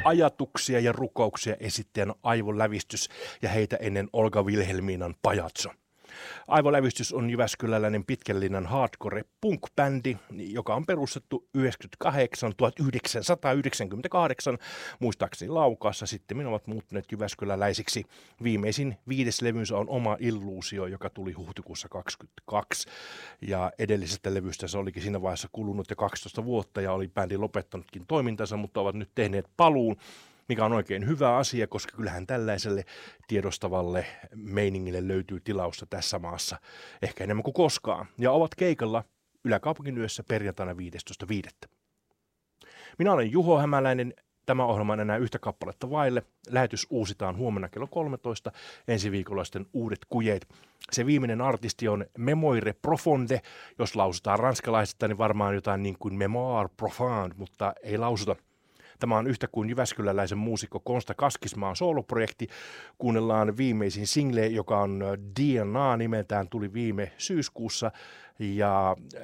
ajatuksia ja rukouksia esittäjän Aivolävistys ja heitä ennen Olga Wilhelminan Pajatso. Aivolävistys on jyväskyläläinen pitkän linjan hardcore punk-bändi, joka on perustettu 1998, muistaakseni Laukaassa. Sitten ovat muuttuneet jyväskyläläisiksi. Viimeisin 5. levynsä on Oma illuusio, joka tuli huhtikuussa 2022. Ja edellisestä levystä se olikin siinä vaiheessa kulunut jo 12 vuotta ja oli bändi lopettanutkin toimintansa, mutta ovat nyt tehneet paluun, mikä on oikein hyvä asia, koska kyllähän tällaiselle tiedostavalle meiningille löytyy tilausta tässä maassa ehkä enemmän kuin koskaan. Ja ovat keikalla Yläkaupungin yössä perjantaina 15.5. Minä olen Juho Hämäläinen. Tämä ohjelma on enää yhtä kappaletta vaille. Lähetys uusitaan huomenna kello 13. Ensi viikolla sitten uudet kujeet. Se viimeinen artisti on Memoire Profonde. Jos lausutaan ranskalaisesta, niin varmaan jotain niin kuin Memoire Profonde, mutta ei lausuta. Tämä on yhtä kuin jyväskyläläisen muusikko Konsta Kaskismaan sooloprojekti. Kuunnellaan viimeisin single, joka on DNA nimeltään, tuli viime syyskuussa. Ja